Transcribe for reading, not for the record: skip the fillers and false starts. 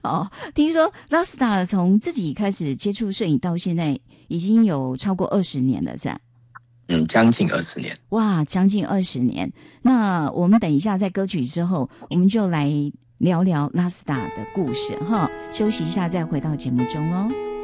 哦，听说拉斯达从自己开始接触摄影到现在已经有超过20年了，是吧？ 将近20年。 哇，将近20年。那我们等一下在歌曲之后，我们就来聊聊拉斯达的故事哈。休息一下再回到节目中哦。